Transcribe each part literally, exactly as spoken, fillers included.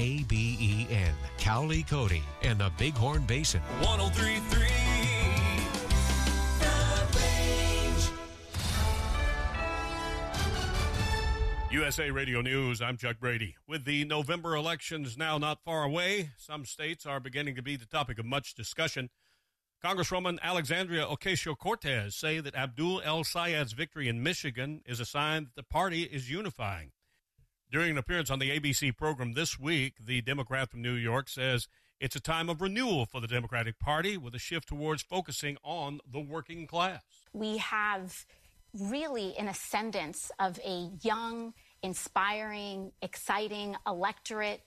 K B E N, Cowley, Cody, and the Bighorn Basin. one oh three point three U S A Radio News, I'm Chuck Brady. With the November elections now not far away, some states are beginning to be the topic of much discussion. Congresswoman Alexandria Ocasio-Cortez say that Abdul El-Sayed's victory in Michigan is a sign that the party is unifying. During an appearance on the A B C program this week, the Democrat from New York says it's a time of renewal for the Democratic Party with a shift towards focusing on the working class. We have really an ascendance of a young, inspiring, exciting electorate,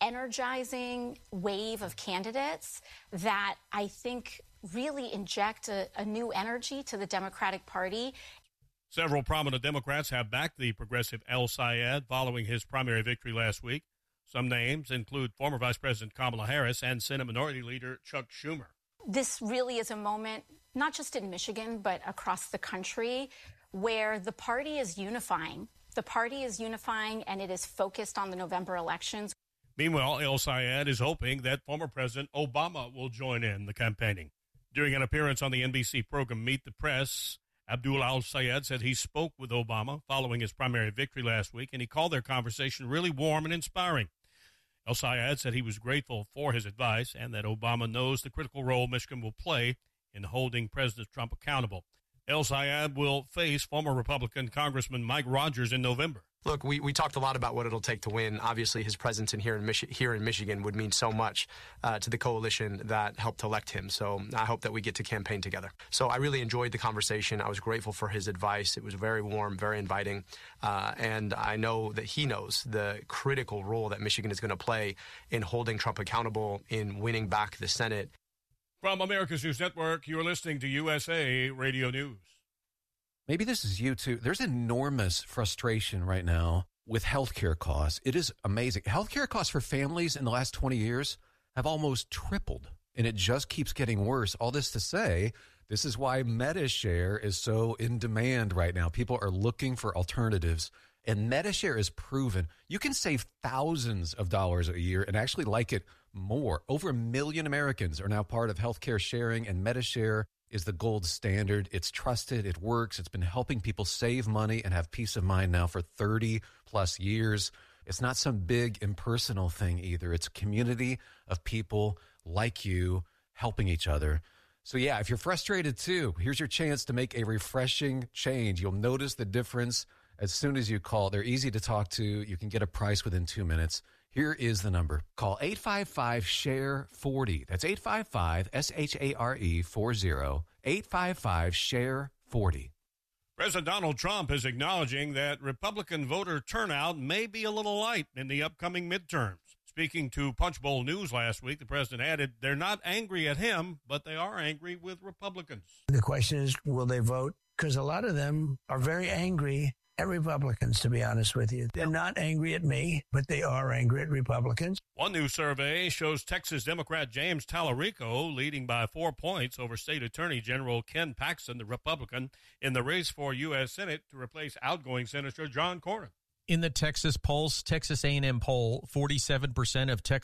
energizing wave of candidates that I think really inject a, a new energy to the Democratic Party. Several prominent Democrats have backed the progressive El-Sayed following his primary victory last week. Some names include former Vice President Kamala Harris and Senate Minority Leader Chuck Schumer. This really is a moment, not just in Michigan, but across the country, where the party is unifying. The party is unifying, and it is focused on the November elections. Meanwhile, El-Sayed is hoping that former President Obama will join in the campaigning. During an appearance on the N B C program Meet the Press, Abdul El-Sayed said he spoke with Obama following his primary victory last week, and he called their conversation really warm and inspiring. El-Sayed said he was grateful for his advice and that Obama knows the critical role Michigan will play in holding President Trump accountable. El-Sayed will face former Republican Congressman Mike Rogers in November. Look, we, we talked a lot about what it'll take to win. Obviously, his presence in here in Michi- here in Michigan would mean so much uh, to the coalition that helped elect him. So I hope that we get to campaign together. So I really enjoyed the conversation. I was grateful for his advice. It was very warm, very inviting. Uh, and I know that he knows the critical role that Michigan is going to play in holding Trump accountable, in winning back the Senate. From America's News Network, you're listening to U S A Radio News. Maybe this is you too. There's enormous frustration right now with healthcare costs. It is amazing. Healthcare costs for families in the last twenty years have almost tripled, and it just keeps getting worse. All this to say, this is why MediShare is so in demand right now. People are looking for alternatives, and MediShare is proven. You can save thousands of dollars a year and actually like it more. Over a million Americans are now part of healthcare sharing, and MediShare is the gold standard. It's trusted. It works. It's been helping people save money and have peace of mind now for thirty plus years. It's not some big impersonal thing either. It's a community of people like you helping each other. So yeah, if you're frustrated too, here's your chance to make a refreshing change. You'll notice the difference as soon as you call. They're easy to talk to. You can get a price within two minutes. Here is the number. Call eight five five, S H A R E, forty. That's eight five five, S H A R E, forty. eight five five, S H A R E, forty. President Donald Trump is acknowledging that Republican voter turnout may be a little light in the upcoming midterms. Speaking to Punchbowl News last week, the president added they're not angry at him, but they are angry with Republicans. The question is, will they vote? Because a lot of them are very angry at Republicans, to be honest with you. They're not angry at me, but they are angry at Republicans. One new survey shows Texas Democrat James Tallarico leading by four points over State Attorney General Ken Paxton, the Republican, in the race for U S Senate to replace outgoing Senator John Cornyn. In the Texas Pulse, Texas A and M poll, forty-seven percent of Texas